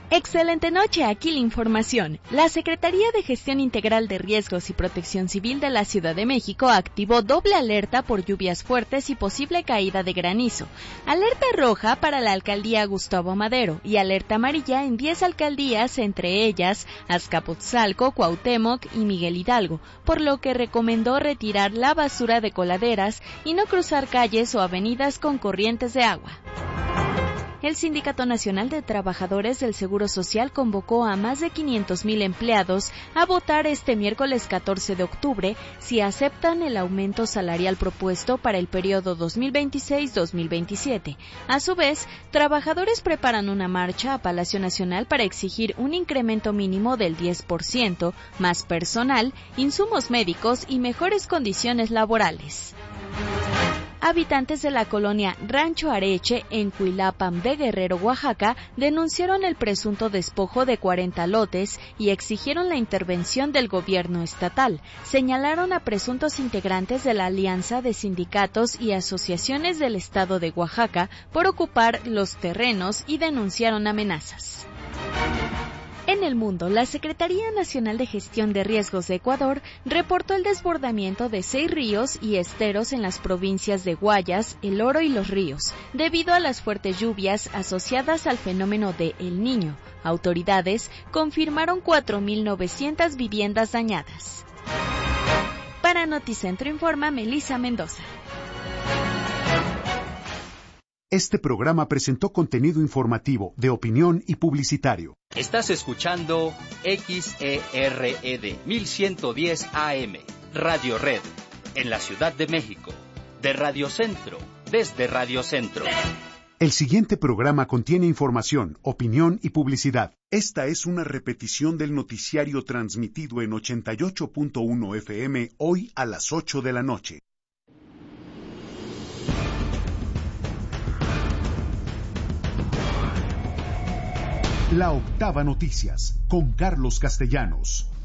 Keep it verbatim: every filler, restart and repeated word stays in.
Excelente noche, aquí la información. La Secretaría de Gestión Integral de Riesgos y Protección Civil de la Ciudad de México activó doble alerta por lluvias fuertes y posible caída de granizo. Alerta roja para la alcaldía Gustavo Madero y alerta amarilla en diez alcaldías, entre ellas Azcapotzalco, Cuauhtémoc y Miguel Hidalgo, por lo que recomendó retirar la basura de coladeras y no cruzar calles o avenidas con corrientes de agua. El Sindicato Nacional de Trabajadores del Seguro Social convocó a más de quinientos mil empleados a votar este miércoles catorce de octubre si aceptan el aumento salarial propuesto para el periodo dos mil veintiséis dos mil veintisiete. A su vez, trabajadores preparan una marcha a Palacio Nacional para exigir un incremento mínimo del diez por ciento, más personal, insumos médicos y mejores condiciones laborales. Habitantes de la colonia Rancho Areche, en Cuilapam de Guerrero, Oaxaca, denunciaron el presunto despojo de cuarenta lotes y exigieron la intervención del gobierno estatal. Señalaron a presuntos integrantes de la Alianza de Sindicatos y Asociaciones del Estado de Oaxaca por ocupar los terrenos y denunciaron amenazas. En el mundo, la Secretaría Nacional de Gestión de Riesgos de Ecuador reportó el desbordamiento de seis ríos y esteros en las provincias de Guayas, El Oro y Los Ríos, debido a las fuertes lluvias asociadas al fenómeno de El Niño. Autoridades confirmaron cuatro mil novecientas viviendas dañadas. Para Noticentro informa Melissa Mendoza. Este programa presentó contenido informativo, de opinión y publicitario. Estás escuchando X E R E D mil ciento diez A M, Radio Red, en la Ciudad de México, de Radio Centro, desde Radio Centro. El siguiente programa contiene información, opinión y publicidad. Esta es una repetición del noticiario transmitido en ochenta y ocho punto uno F M hoy a las ocho de la noche. La Octava Noticias, con Carlos Castellanos.